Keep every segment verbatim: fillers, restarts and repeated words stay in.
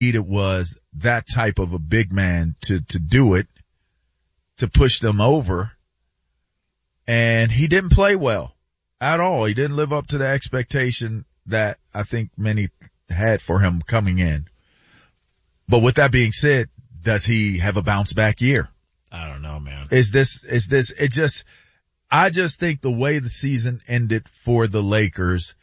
It was that type of a big man to, to do it, to push them over. And he didn't play well at all. He didn't live up to the expectation that I think many had for him coming in. But with that being said, does he have a bounce back year? I don't know, man. Is this, is this, it just, I just think the way the season ended for the Lakers,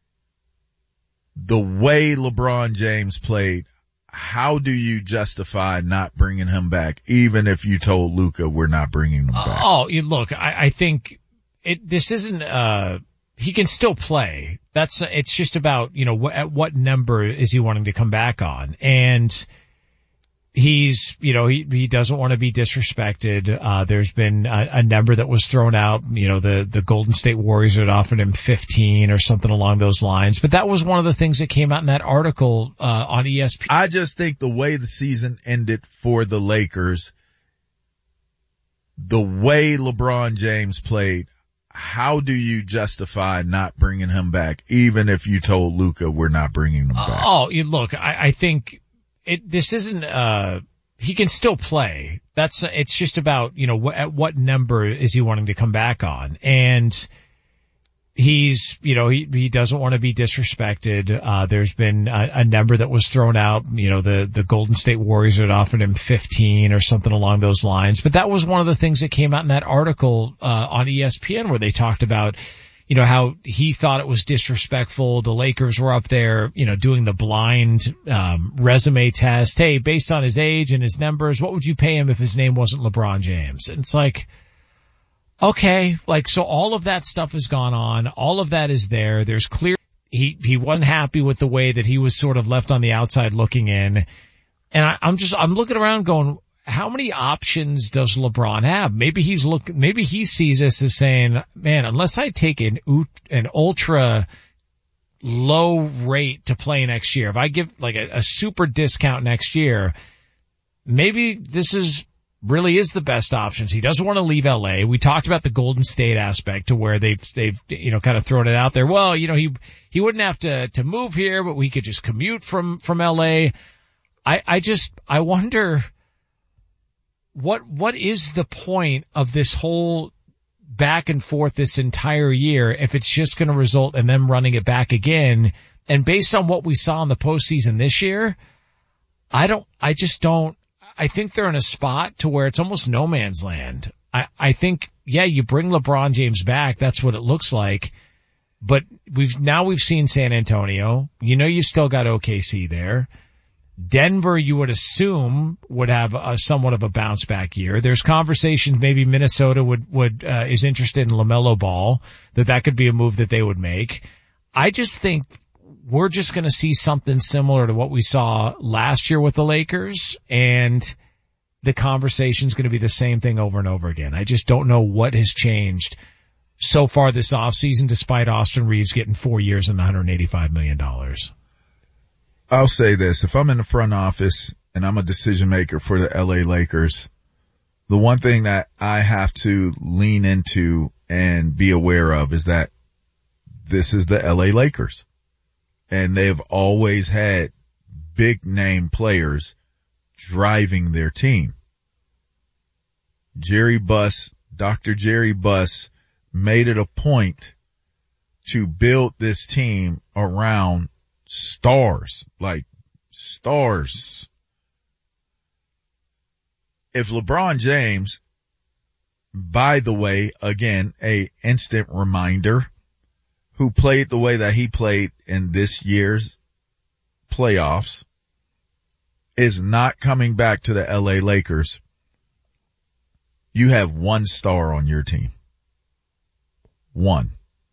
the way LeBron James played, how do you justify not bringing him back, even if you told Luka we're not bringing him back? Oh, you look, I, I think it, this isn't, uh, he can still play. That's, it's just about, you know, wh- at what number is he wanting to come back on? And he's, you know, he, he doesn't want to be disrespected. Uh, there's been a, a number that was thrown out, you know, the, the Golden State Warriors had offered him fifteen or something along those lines. But that was one of the things that came out in that article, uh, on E S P N. I just think the way the season ended for the Lakers, the way LeBron James played, how do you justify not bringing him back, even if you told Luka we're not bringing him back? Oh, you look, I, I think it, this isn't, uh, he can still play. That's, it's just about, you know, wh- at what number is he wanting to come back on? And he's, you know, he, he doesn't want to be disrespected. Uh, there's been a, a number that was thrown out, you know, the, the Golden State Warriors had offered him fifteen or something along those lines. But that was one of the things that came out in that article, uh, on E S P N where they talked about, you know, how he thought it was disrespectful. The Lakers were up there, you know, doing the blind, um, resume test. Hey, based on his age and his numbers, what would you pay him if his name wasn't LeBron James? And it's like, okay, like, so all of that stuff has gone on. All of that is there. There's clear, he, he wasn't happy with the way that he was sort of left on the outside looking in. And I, I'm just, I'm looking around going, how many options does LeBron have? Maybe he's look, maybe he sees this as saying, man, unless I take an, an ultra low rate to play next year, if I give like a, a super discount next year, maybe this is, really is the best options. He doesn't want to leave L A. We talked about the Golden State aspect to where they've, they've, you know, kind of thrown it out there. Well, you know, he, he wouldn't have to, to move here, but we could just commute from, from L A. I, I just, I wonder what, what is the point of this whole back and forth this entire year if it's just going to result in them running it back again? And based on what we saw in the postseason this year, I don't, I just don't, I think they're in a spot to where it's almost no man's land. I, I think, yeah, you bring LeBron James back. That's what it looks like. But we've, now we've seen San Antonio. You know, you still got O K C there. Denver, you would assume, would have a somewhat of a bounce back year. There's conversations maybe Minnesota would, would, uh, is interested in LaMelo Ball, that that could be a move that they would make. I just think we're just going to see something similar to what we saw last year with the Lakers, and the conversation's going to be the same thing over and over again. I just don't know what has changed so far this offseason, despite Austin Reeves getting four years and one hundred eighty-five million dollars. I'll say this. If I'm in the front office and I'm a decision maker for the L A Lakers, the one thing that I have to lean into and be aware of is that this is the L A Lakers. And they've always had big name players driving their team. Jerry Buss, Doctor Jerry Buss made it a point to build this team around stars, like stars. If LeBron James, by the way, again, a instant reminder, who played the way that he played in this year's playoffs, is not coming back to the L A Lakers, you have one star on your team. One.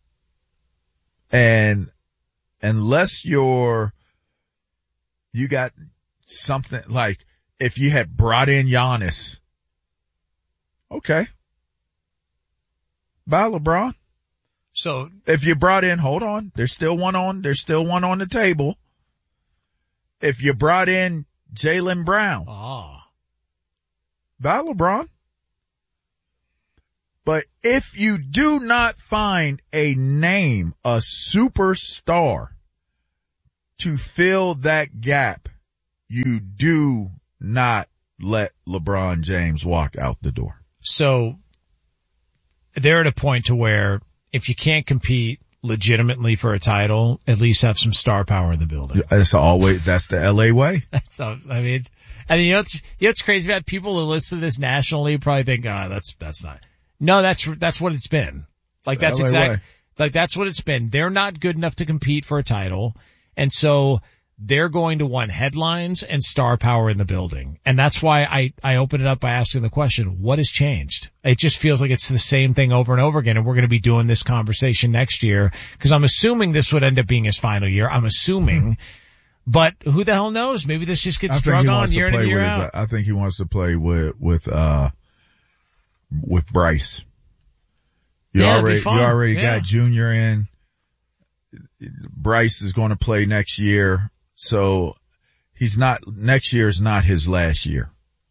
And unless you're, you got something like, if you had brought in Giannis, okay. Bye, LeBron. So if you brought in, hold on, there's still one on, there's still one on the table. If you brought in Jaylen Brown, ah, bye LeBron. But if you do not find a name, a superstar to fill that gap, you do not let LeBron James walk out the door. So they're at a point to where if you can't compete legitimately for a title, at least have some star power in the building. It's always, that's the L A way. That's all, I mean, and you know, it's, you know, it's crazy about people who listen to this nationally probably think, ah, oh, that's, that's not, no, that's, that's what it's been. Like that's exactly, like that's what it's been. They're not good enough to compete for a title. And so they're going to want headlines and star power in the building. And that's why I, I open it up by asking the question, what has changed? It just feels like it's the same thing over and over again. And we're going to be doing this conversation next year because I'm assuming this would end up being his final year. I'm assuming, mm-hmm. but who the hell knows? Maybe this just gets drug on year in and year out. His, I think he wants to play with, with, uh, with Bryce. You yeah, already, you already yeah. got Junior in. Bryce is going to play next year. So he's not, next year is not his last year.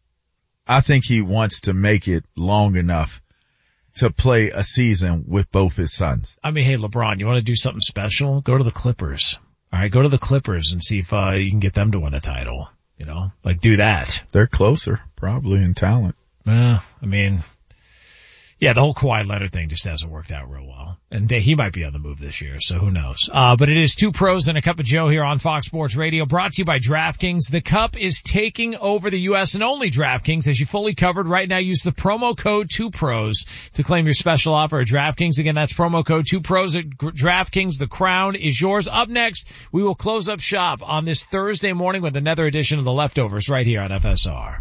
I think he wants to make it long enough to play a season with both his sons. I mean, hey, LeBron, you want to do something special? Go to the Clippers. All right, go to the Clippers and see if uh, you can get them to win a title. You know, like do that. They're closer, probably in talent. Well, I mean, yeah, the whole Kawhi Leonard thing just hasn't worked out real well. And he might be on the move this year, so who knows. Uh, but it is Two Pros and a Cup of Joe here on Fox Sports Radio, brought to you by DraftKings. The Cup is taking over the U S and only DraftKings. As you fully covered right now, use the promo code Two Pros to claim your special offer at DraftKings. Again, that's promo code Two Pros at DraftKings. The crown is yours. Up next, we will close up shop on this Thursday morning with another edition of The Leftovers right here on F S R.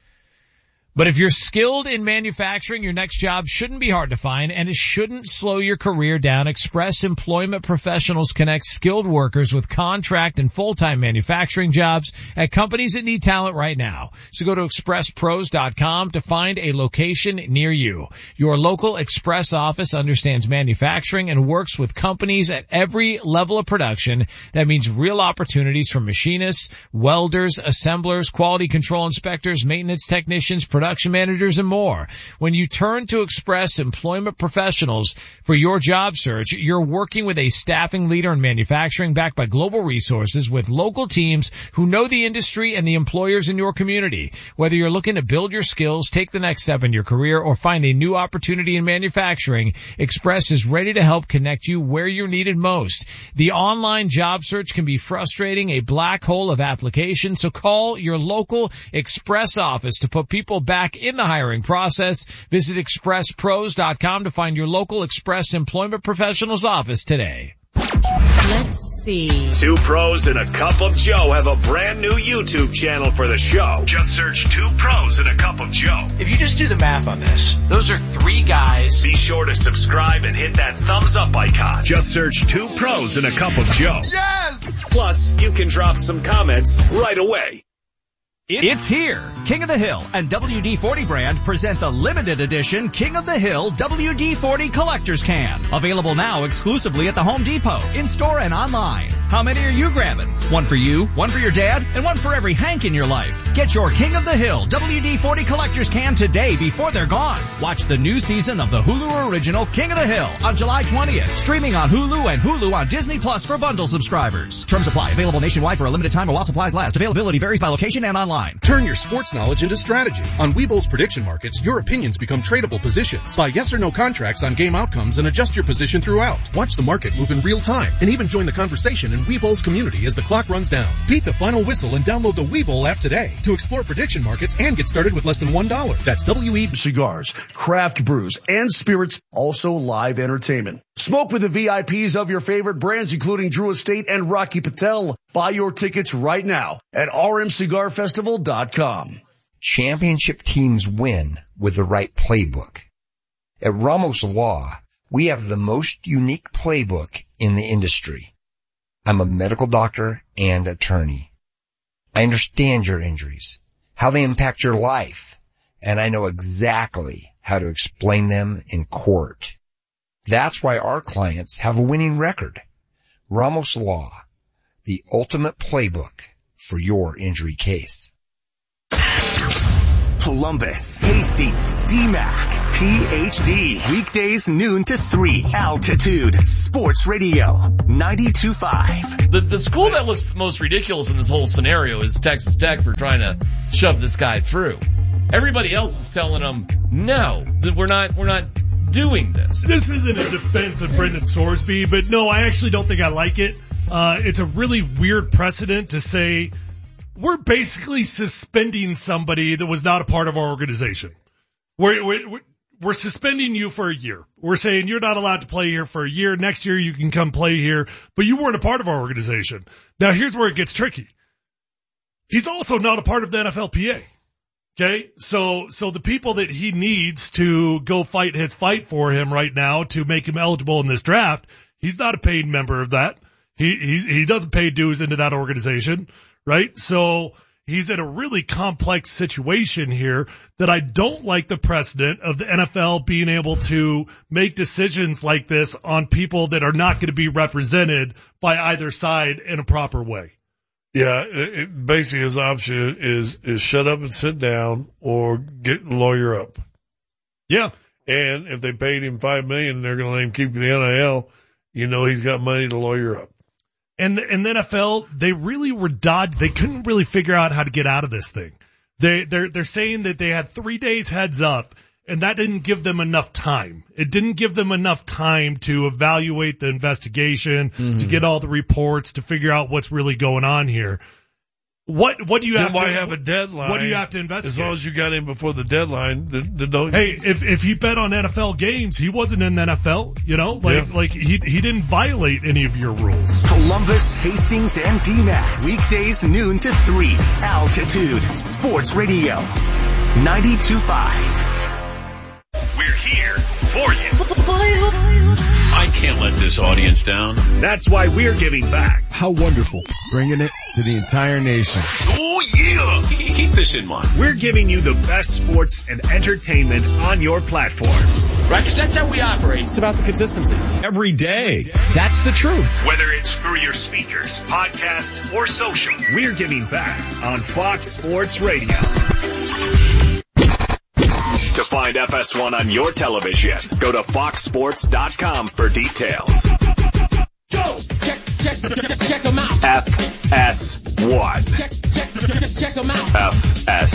But if you're skilled in manufacturing, your next job shouldn't be hard to find, and it shouldn't slow your career down. Express Employment Professionals connects skilled workers with contract and full-time manufacturing jobs at companies that need talent right now. So go to express pros dot com to find a location near you. Your local Express office understands manufacturing and works with companies at every level of production. That means real opportunities for machinists, welders, assemblers, quality control inspectors, maintenance technicians, production production managers, and more. When you turn to Express Employment Professionals for your job search, you're working with a staffing leader in manufacturing backed by global resources with local teams who know the industry and the employers in your community. Whether you're looking to build your skills, take the next step in your career, or find a new opportunity in manufacturing, Express is ready to help connect you where you're needed most. The online job search can be frustrating, a black hole of applications, so call your local Express office to put people back Back in the hiring process. Visit express pros dot com to find your local Express Employment Professionals office today. Let's see. Two Pros and a Cup of Joe have a brand new YouTube channel for the show. Just search Two Pros and a Cup of Joe. If you just do the math on this, those are three guys. Be sure to subscribe and hit that thumbs up icon. Just search Two Pros and a Cup of Joe. Yes! Plus, you can drop some comments right away. It's here. King of the Hill and W D forty brand present the limited edition King of the Hill W D forty Collector's Can. Available now exclusively at the Home Depot, in-store and online. How many are you grabbing? One for you, one for your dad, and one for every Hank in your life. Get your King of the Hill W D forty Collector's Can today before they're gone. Watch the new season of the Hulu original King of the Hill on July twentieth. Streaming on Hulu and Hulu on Disney Plus for bundle subscribers. Terms apply. Available nationwide for a limited time or while supplies last. Availability varies by location and online. Turn your sports knowledge into strategy. On Webull's prediction markets, your opinions become tradable positions. Buy yes or no contracts on game outcomes and adjust your position throughout. Watch the market move in real time and even join the conversation in Webull's community as the clock runs down. Beat the final whistle and download the Webull app today to explore prediction markets and get started with less than one dollar. That's W E Cigars, craft brews, and spirits, also live entertainment. Smoke with the V I Ps of your favorite brands, including Drew Estate and Rocky Patel. Buy your tickets right now at R M cigar festival dot com. Championship teams win with the right playbook. At Ramos Law, we have the most unique playbook in the industry. I'm a medical doctor and attorney. I understand your injuries, how they impact your life, and I know exactly how to explain them in court. That's why our clients have a winning record. Ramos Law, the ultimate playbook for your injury case. Columbus, Hastings, D MAC, P H D. Weekdays noon to three. Altitude Sports Radio ninety-two point five. The, the school that looks the most ridiculous in this whole scenario is Texas Tech for trying to shove this guy through. Everybody else is telling them, no, that we're not, we're not doing this. This isn't a defense of Brendan Sorsby, but no, I actually don't think I like it. Uh, it's a really weird precedent to say we're basically suspending somebody that was not a part of our organization. We're, we're, we're suspending you for a year. We're saying you're not allowed to play here for a year. Next year you can come play here, but you weren't a part of our organization. Now here's where it gets tricky. He's also not a part of the N F L P A. Okay. So, so the people that he needs to go fight his fight for him right now to make him eligible in this draft, he's not a paid member of that. He, he, he doesn't pay dues into that organization, right? So he's in a really complex situation here that I don't like the precedent of the N F L being able to make decisions like this on people that are not going to be represented by either side in a proper way. Yeah, it, it, basically his option is, is shut up and sit down or get lawyer up. Yeah. And if they paid him five million dollars, they're going to let him keep the N I L, you know he's got money to lawyer up. And, and the N F L, they really were dodged. They couldn't really figure out how to get out of this thing. They, they're, they're saying that they had three days heads up, and that didn't give them enough time. It didn't give them enough time to evaluate the investigation, mm-hmm. to get all the reports, to figure out what's really going on here. What, what do you then have why to, have a deadline? What do you have to investigate? As long as you got in before the deadline, the, the don't. Hey, if, if he bet on N F L games, he wasn't in the N F L, you know, like, yeah. like he, he didn't violate any of your rules. Columbus, Hastings, and D MAC. Weekdays noon to three. Altitude Sports Radio ninety-two point five. We're here for you. I can't let this audience down. That's why we're giving back. How wonderful. Bringing it to the entire nation. Oh, yeah. Keep this in mind. We're giving you the best sports and entertainment on your platforms. Right? Because that's how we operate. It's about the consistency. Every day. That's the truth. Whether it's through your speakers, podcast, or social, we're giving back on Fox Sports Radio. To find F S one on your television, go to fox sports dot com for details. Go! Check, check, check them out. F S one. Check, check, check them out. F S